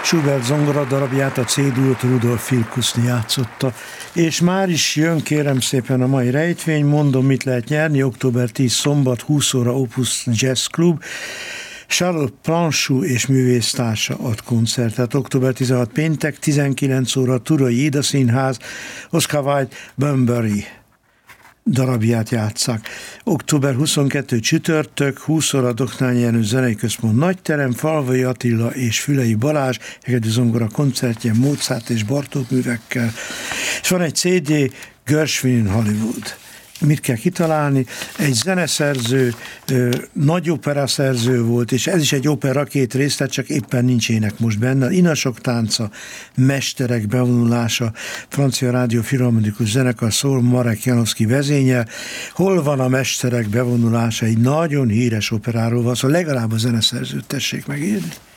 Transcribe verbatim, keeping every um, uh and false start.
Schubert zongoradarabját a C-dúrt Rudolf Vilkuszni játszotta. És már is jön, kérem szépen, a mai rejtvény, mondom, mit lehet nyerni, október tíz szombat, húsz óra Opus Jazz Club. Charles Planchou és művésztársa ad koncertet. október tizenhatodika péntek, tizenkilenc óra Turai Ida Színház, Oscar Wilde Bunbury darabját játsszák. október huszonkettedike csütörtök, húsz óra Doknányi Jenő Zenei Központ Nagyterem, Falvai Attila és Fülei Balázs hegedű zongora koncertje Mozart és Bartók művekkel. És van egy cé dé, Gershwin in Hollywood. Mit kell kitalálni? Egy zeneszerző, nagy operaszerző volt, és ez is egy opera két rész, tehát csak éppen nincs ének most benne. Inasok tánca, mesterek bevonulása, Francia Rádió Filharmonikus Zenekar szól, Marek Janowski vezényel. Hol van a mesterek bevonulása? Egy nagyon híres operáról van, szóval legalább a zeneszerzőt tessék megírni.